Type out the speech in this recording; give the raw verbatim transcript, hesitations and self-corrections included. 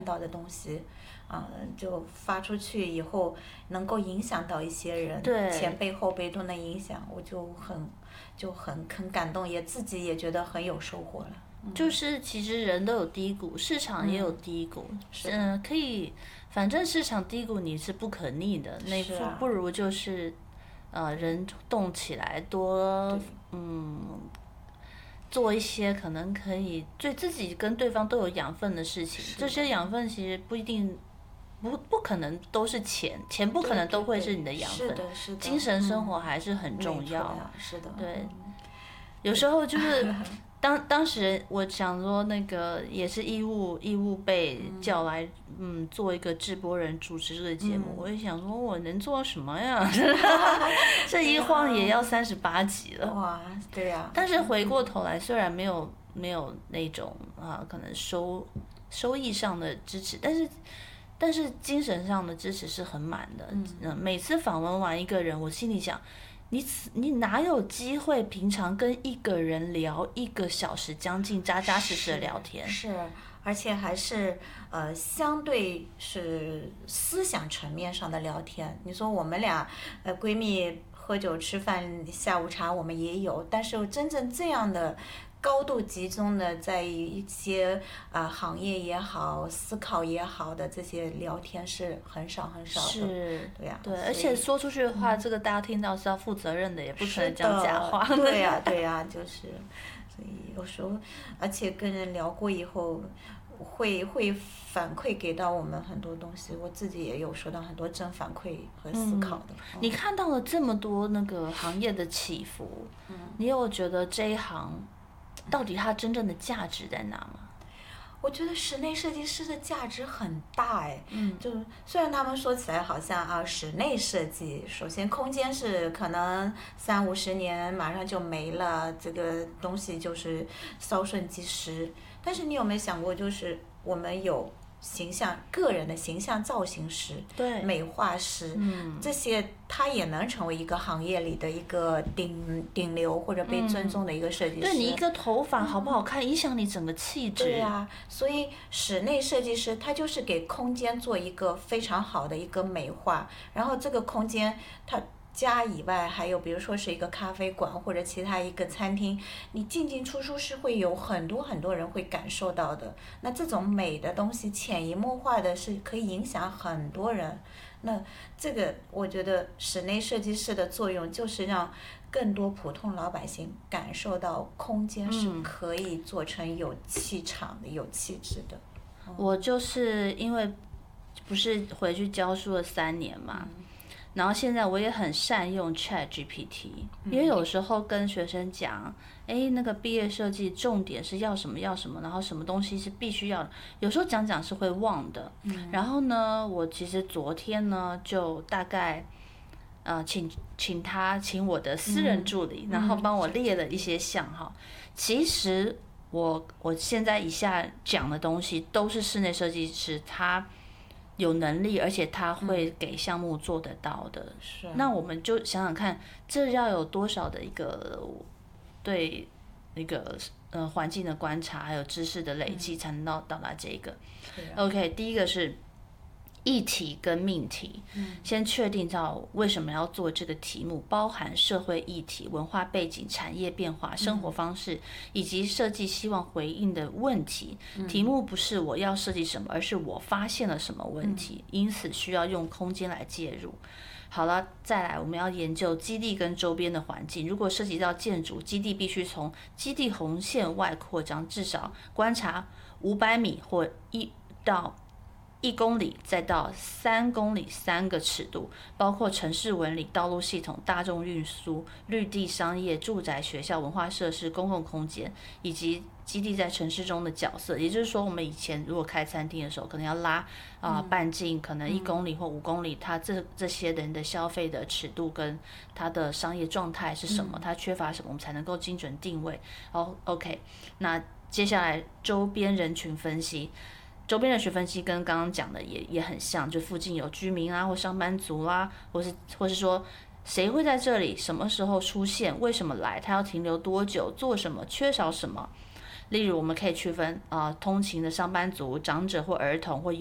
到的东西，啊、就发出去以后能够影响到一些人， 对， 前辈后辈都能影响，我就很就很很感动，也自己也觉得很有收获了。嗯、 就是其实人都有低谷，市场也有低谷，嗯、呃，可以，反正市场低谷你是不可逆的，那不、啊、不如就是，呃，人动起来多，嗯。做一些可能可以对自己跟对方都有养分的事情，这些养分其实不一定不不可能都是钱，钱不可能都会是你的养分， 对对对，是的，是的， 精神生活还是很重要。 嗯、是的， 对， 嗯、 有时候就是当当时我想说那个也是义务义务被叫来嗯做一个直播人主持这个节目，嗯、我也想说我能做什么呀？这一晃也要三十八集了。 哇，对呀、啊。 但是回过头来，虽然没有没有那种啊可能收收益上的支持，但是但是精神上的支持是很满的。嗯，每次访问完一个人，我心里想。你你哪有机会平常跟一个人聊一个小时，将近扎扎实实的聊天？ 是，是而且还是呃相对是思想层面上的聊天。你说我们俩呃闺蜜喝酒吃饭下午茶我们也有，但是真正这样的高度集中的在一些啊、呃、行业也好，思考也好的这些聊天是很少很少的。 是， 对呀、啊， 对，而且说出去的话，嗯、这个大家听到是要负责任的，也不可能讲假话。 对呀、啊，对呀、啊，就是，所以有时候，而且跟人聊过以后。会会反馈给到我们很多东西，我自己也有收到很多正反馈和思考的。 嗯、你看到了这么多那个行业的起伏，嗯、你有觉得这一行到底它真正的价值在哪吗？ 我觉得室内设计师的价值很大哎，嗯，就虽然他们说起来好像啊，室内设计首先空间是可能三五十年马上就没了，这个东西就是稍瞬即逝。但是你有没有想过，就是我们有形象个人的形象造型师， 对， 美化师，嗯，这些他也能成为一个行业里的一个顶顶流或者被尊重的一个设计师。 对，你一个头发好不好看，嗯、影响你整个气质。 对呀、啊，所以室内设计师他就是给空间做一个非常好的一个美化，然后这个空间它。家以外还有比如说是一个咖啡馆或者其他一个餐厅，你进进出出是会有很多很多人会感受到的。那这种美的东西潜移默化的是可以影响很多人。那这个我觉得室内设计师的作用就是让更多普通老百姓感受到空间是可以做成有气场的、嗯、有气质的。 我就是因为不是回去教书了三年嘛。嗯，然后现在我也很善用 Chat G P T， 因为有时候跟学生讲，哎，那个毕业设计重点是要什么要什么，然后什么东西是必须要的，有时候讲讲是会忘的。嗯、然后呢，我其实昨天呢就大概，呃，请请他请我的私人助理，嗯、然后帮我列了一些项哈。嗯、其实我我现在以下讲的东西都是室内设计师他。有能力，而且他会给项目做得到的。是、嗯，那我们就想想看，这要有多少的一个对那个呃环境的观察，还有知识的累积，才能到到达这个。嗯、OK， 第一个是议题跟命题，嗯、先确定到为什么要做这个题目，包含社会议题、文化背景、产业变化、生活方式，嗯、以及设计希望回应的问题。嗯、题目不是我要设计什么，而是我发现了什么问题，嗯、因此需要用空间来介入。好了，再来我们要研究基地跟周边的环境。如果涉及到建筑，基地必须从基地红线外扩张，至少观察五百米或一到一公里，再到三公里三个尺度，包括城市纹理、道路系统、大众运输、绿地、商业、住宅、学校、文化设施、公共空间，以及基地在城市中的角色。也就是说，我们以前如果开餐厅的时候，可能要拉啊、呃、半径，可能一公里或五公里，它这这些人的消费的尺度跟它的商业状态是什么，它缺乏什么，我们才能够精准定位。哦 ，OK， 那接下来周边人群分析。周边的学分析跟刚刚讲的也也很像，就附近有居民啊，或上班族啦、啊，或是或是说谁会在这里，什么时候出现，为什么来，他要停留多久，做什么，缺少什么。 例如我们可以区分啊、呃通勤的上班族、长者或儿童或